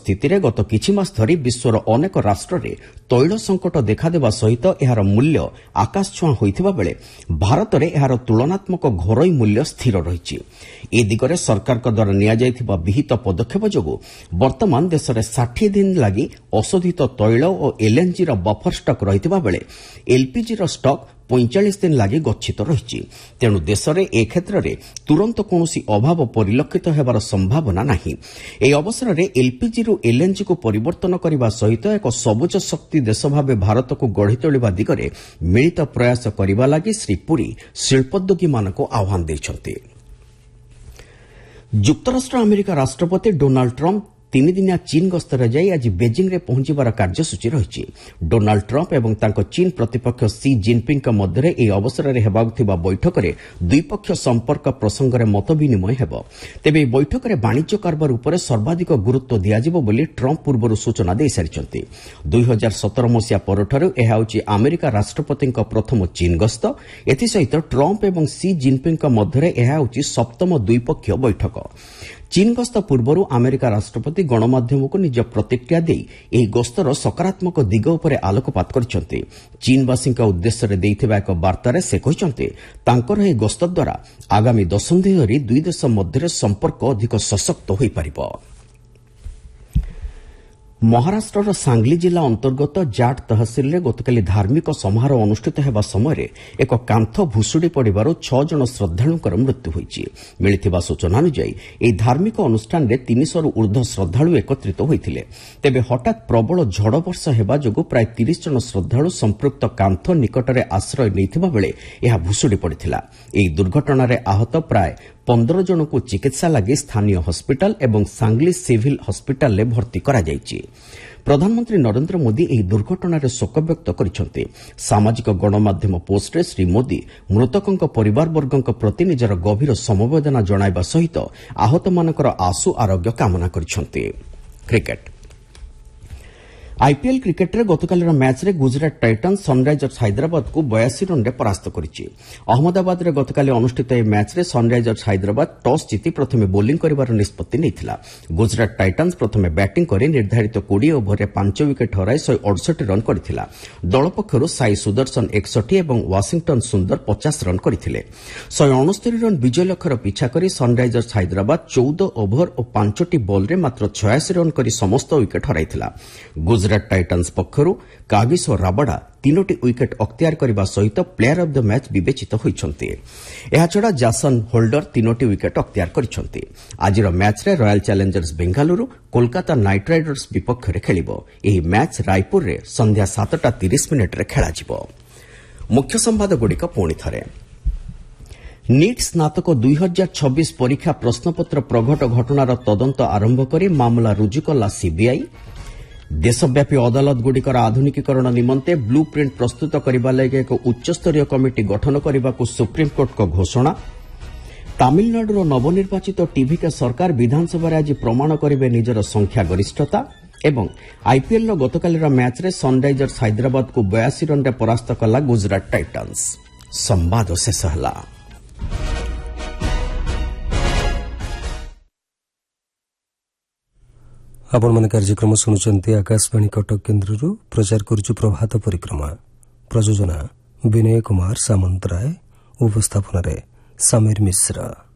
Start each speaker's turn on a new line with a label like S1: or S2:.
S1: ସ୍ଥିତିରେ ଗତ କିଛି ମାସ ଧରି ବିଶ୍ୱର ଅନେକ ରାଷ୍ଟ୍ରରେ ତୈଳ ସଙ୍କଟ ଦେଖାଦେବା ସହିତ ଏହାର ମୂଲ୍ୟ ଆକାଶଛୁଆଁ ହୋଇଥିବା ବେଳେ ଭାରତରେ ଏହାର ତୁଳନାତ୍ମକ ଘରୋଇ ମୂଲ୍ୟ ସ୍ଥିର ରହିଛି। ଏ ଦିଗରେ ସରକାରଙ୍କ ଦ୍ୱାରା ନିଆଯାଇଥିବା ବିହିତ ପଦକ୍ଷେପ ଯୋଗୁଁ ବର୍ତ୍ତମାନ ଦେଶରେ 60 ଦିନ ଲାଗି ଅଶୋଧିତ ତୈଳ ଓ ଏଲ୍ଏନ୍ଜିର ବଫର ଷ୍ଟକ୍ ରହିଥିବା ବେଳେ ଏଲ୍ପିଜିର ଷ୍ଟକ୍ 45 ଦିନ ଲାଗି ଗଚ୍ଛିତ ରହିଛି। ତେଣୁ ଦେଶରେ ଏ କ୍ଷେତ୍ରରେ ତୁରନ୍ତ କୌଣସି ଅଭାବ ପରିଲକ୍ଷିତ ହେବାର ସମ୍ଭାବନା ନାହିଁ। ଏହି ଅବସରରେ ଏଲ୍ପିଜିରୁ ଏଲ୍ଏନ୍ଜିକୁ ପରିବର୍ତ୍ତନ କରିବା ସହିତ ଏକ ସବୁଜ ଶକ୍ତି ଦେଶ ଭାବେ ଭାରତକୁ ଗଢ଼ି ତୋଳିବା ଦିଗରେ ମିଳିତ ପ୍ରୟାସ କରିବା ଲାଗି ଶ୍ରୀ ପୁରୀ ଶିଳ୍ପୋଦ୍ୟୋଗୀମାନଙ୍କୁ ଆହ୍ୱାନ ଦେଇଛନ୍ତି। ଯୁକ୍ତରାଷ୍ଟ୍ର ଆମେରିକା ରାଷ୍ଟ୍ରପତି ଡୋନାଲ୍ଡ ଟ୍ରମ୍ପ 3 ଦିନିଆ ଚୀନ ଗସ୍ତରେ ଯାଇ ଆଜି ବେଜିଂରେ ପହଞ୍ଚିବାର କାର୍ଯ୍ୟସୂଚୀ ରହିଛି। ଡୋନାଲ୍ଡ ଟ୍ରମ୍ପ ଏବଂ ତାଙ୍କ ଚୀନ ପ୍ରତିପକ୍ଷ ସି ଜିନ୍ପିଙ୍ଗଙ୍କ ମଧ୍ୟରେ ଏହି ଅବସରରେ ହେବାକୁ ଥିବା ବୈଠକରେ ଦ୍ୱିପକ୍ଷୀୟ ସମ୍ପର୍କ ପ୍ରସଙ୍ଗରେ ମତ ବିନିମୟ ହେବ। ତେବେ ଏହି ବୈଠକରେ ବାଣିଜ୍ୟ କାରବାର ଉପରେ ସର୍ବାଧିକ ଗୁରୁତ୍ୱ ଦିଆଯିବ ବୋଲି ଟ୍ରମ୍ପ ପୂର୍ବରୁ ସୂଚନା ଦେଇସାରିଛନ୍ତି। 2017 ମସିହା ପରଠାରୁ ଏହା ହେଉଛି ଆମେରିକା ରାଷ୍ଟ୍ରପତିଙ୍କ ପ୍ରଥମ ଚୀନ ଗସ୍ତ। ଏଥିସହିତ ଟ୍ରମ୍ପ ଏବଂ ସି ଜିନ୍ପିଙ୍ଗଙ୍କ ମଧ୍ୟରେ ଏହା ହେଉଛି ସପ୍ତମ ଦ୍ୱିପକ୍ଷୀୟ ବୈଠକ। ଚୀନ ଗସ୍ତ ପୂର୍ବରୁ ଆମେରିକା ରାଷ୍ଟ୍ରପତି ଗଣମାଧ୍ୟମକୁ ନିଜ ପ୍ରତିକ୍ରିୟା ଦେଇ ଏହି ଗସ୍ତର ସକାରାତ୍ମକ ଦିଗ ଉପରେ ଆଲୋକପାତ କରିଛନ୍ତି। ଚୀନବାସୀଙ୍କ ଉଦ୍ଦେଶ୍ୟରେ ଦେଇଥିବା ଏକ ବାର୍ତ୍ତାରେ ସେ କହିଛନ୍ତି ତାଙ୍କର ଏହି ଗସ୍ତ ଦ୍ୱାରା ଆଗାମୀ ଦଶନ୍ଧି ଧରି ଦୁଇ ଦେଶ ମଧ୍ୟରେ ସମ୍ପର୍କ ଅଧିକ ସଶକ୍ତ ହୋଇପାରିବ। ମହାରାଷ୍ଟ୍ରର ସାଙ୍ଗଲି ଜିଲ୍ଲା ଅନ୍ତର୍ଗତ ଜାଟ୍ ତହସିଲରେ ଗତକାଲି ଧାର୍ମିକ ସମାରୋହ ଅନୁଷ୍ଠିତ ହେବା ସମୟରେ ଏକ କାନ୍ଥ ଭୁଶୁଡ଼ି ପଡ଼ିବାରୁ 6 ଜଣ ଶ୍ରଦ୍ଧାଳୁଙ୍କର ମୃତ୍ୟୁ ହୋଇଛି। ମିଳିଥିବା ସୂଚନା ଅନୁଯାୟୀ ଏହି ଧାର୍ମିକ ଅନୁଷ୍ଠାନରେ 300ରୁ ଊର୍ଦ୍ଧ୍ୱ ଶ୍ରଦ୍ଧାଳୁ ଏକତ୍ରିତ ହୋଇଥିଲେ। ତେବେ ହଠାତ୍ ପ୍ରବଳ ଝଡ଼ ବର୍ଷା ହେବା ଯୋଗୁଁ ପ୍ରାୟ 30 ଜଣ ଶ୍ରଦ୍ଧାଳୁ ସମ୍ପୃକ୍ତ କାନ୍ଥ ନିକଟରେ ଆଶ୍ରୟ ନେଇଥିବା ବେଳେ ଏହା ଭୁଶୁଡ଼ି ପଡ଼ିଥିଲା। ଏହି ଦୁର୍ଘଟଣାରେ ଆହତ ପ୍ରାୟ 15 ଜଣଙ୍କୁ ଚିକିତ୍ସା ଲାଗି ସ୍ଥାନୀୟ ହସ୍ପିଟାଲ ଏବଂ ସାଙ୍ଗଲି ସିଭିଲ୍ ହସ୍ପିଟାଲରେ ଭର୍ତ୍ତି କରାଯାଇଛି। ପ୍ରଧାନମନ୍ତ୍ରୀ ନରେନ୍ଦ୍ର ମୋଦି ଏହି ଦୁର୍ଘଟଣାରେ ଶୋକ ବ୍ୟକ୍ତ କରିଛନ୍ତି। ସାମାଜିକ ଗଣମାଧ୍ୟମ ପୋଷ୍ଟରେ ଶ୍ରୀ ମୋଦି ମୃତକଙ୍କ ପରିବାରବର୍ଗଙ୍କ ପ୍ରତି ନିଜର ଗଭୀର ସମବେଦନା ଜଣାଇବା ସହିତ ଆହତମାନଙ୍କର ଆଶୁ ଆରୋଗ୍ୟ କାମନା କରିଛନ୍ତି। କ୍ରିକେଟ୍ ଆଇପିଏଲ୍ କ୍ରିକେଟ୍ରେ ଗତକାଲିର ମ୍ୟାଚ୍ରେ ଗୁଜରାଟ ଟାଇଟାନ୍ସ ସନ୍ରାଇଜର୍ସ ହାଇଦ୍ରାବାଦକୁ 82 ରନ୍ରେ ପରାସ୍ତ କରିଛି। ଅହମ୍ମଦାବାଦରେ ଗତକାଲି ଅନୁଷ୍ଠିତ ଏହି ମ୍ୟାଚ୍ରେ ସନ୍ରାଇଜର୍ସ ହାଇଦ୍ରାବାଦ ଟସ୍ ଜିତି ପ୍ରଥମେ ବୋଲିଂ କରିବାର ନିଷ୍ପତ୍ତି ନେଇଥିଲା। ଗୁଜରାଟ ଟାଇଟାନ୍ସ ପ୍ରଥମେ ବ୍ୟାଟିଂ କରି ନିର୍ଦ୍ଧାରିତ 20 ଓଭରରେ 5 ୱିକେଟ୍ ହରାଇ 168 ରନ୍ କରିଥିଲା। ଦଳ ପକ୍ଷରୁ ସାଇ ସୁଦର୍ଶନ 61 ଏବଂ ୱାଶିଂଟନ୍ ସୁନ୍ଦର 50 ରନ୍ କରିଥିଲେ। 169 ରନ୍ ବିଜୟ ଲକ୍ଷ୍ୟର ପିଛା କରି ସନ୍ରାଇଜର୍ସ ହାଇଦ୍ରାବାଦ 14 ଓଭର ଓ 5ଟି ବଲ୍ରେ ମାତ୍ର 86 ରନ୍ କରି ସମସ୍ତ ୱିକେଟ୍ ହରାଇଥିଲା। ଗୁଜରାଟ ଟାଇଟାନ୍ସ ପକ୍ଷରୁ କାଗିସୋ ରାବାଡା 3ଟି ୱିକେଟ୍ ଅକ୍ତିଆର କରିବା ସହିତ ପ୍ଲେୟାର ଅଫ୍ ଦ ମ୍ୟାଚ୍ ବିବେଚିତ ହୋଇଛନ୍ତି। ଏହାଛଡ଼ା ଜାସନ୍ ହୋଲ୍ଡର 3ଟି ୱିକେଟ୍ ଅକ୍ତିଆର କରିଛନ୍ତି। ଆଜିର ମ୍ୟାଚ୍ରେ royal challengers Bengaluru Kolkata night Riders ବିପକ୍ଷରେ ଖେଳିବ। ଏହି ମ୍ୟାଚ୍ ରାୟପୁରରେ ସନ୍ଧ୍ୟା 7:30ରେ ଖେଳାଯିବ। ମୁଖ୍ୟ ସମ୍ବାଦଗୁଡ଼ିକ ପୁଣିଥରେ। ନିଟ୍ ସ୍ନାତକ 2026 ପରୀକ୍ଷା ପ୍ରଶ୍ନପତ୍ର ପ୍ରଘଟ ଘଟଣାର ତଦନ୍ତ ଆରମ୍ଭ କରି ମାମଲା ରୁଜୁ କଲା ସିବିଆଇ। ଦେଶବ୍ୟାପୀ ଅଦାଲତଗୁଡ଼ିକର ଆଧୁନିକୀକରଣ ନିମନ୍ତେ ବ୍ଲୁ ପ୍ରିଣ୍ଟ ପ୍ରସ୍ତୁତ କରିବା ଲାଗି ଏକ ଉଚ୍ଚସ୍ତରୀୟ କମିଟି ଗଠନ କରିବାକୁ ସୁପ୍ରିମକୋର୍ଟଙ୍କ ଘୋଷଣା। ତାମିଲନାଡୁର ନବନିର୍ବାଚିତ ଟିଭିକେ ସରକାର ବିଧାନସଭାରେ ଆଜି ପ୍ରମାଣ କରିବେ ନିଜର ସଂଖ୍ୟାଗରିଷ୍ଠତା। ଏବଂ ଆଇପିଏଲ୍ର ଗତକାଲିର ମ୍ୟାଚ୍ରେ ସନ୍ରାଇଜର୍ସ ହାଇଦ୍ରାବାଦକୁ 82 ରନ୍ରେ ପରାସ୍ତ କଲା ଗୁଜରାଟ ଟାଇଟାନ୍ସ। ସମ୍ବାଦ ଶେଷ ହେଲା।
S2: ଆପଣମାନେ କାର୍ଯ୍ୟକ୍ରମ ଶୁଣୁଛନ୍ତି ଆକାଶବାଣୀ କଟକ କେନ୍ଦ୍ରରୁ। ପ୍ରଚାର କରୁଛୁ ପ୍ରଭାତ ପରିକ୍ରମା। ପ୍ରଯୋଜନା ବିନୟ କୁମାର ସାମନ୍ତରାୟ। ଉପସ୍ଥାପନାରେ ସମୀର ମିଶ୍ର।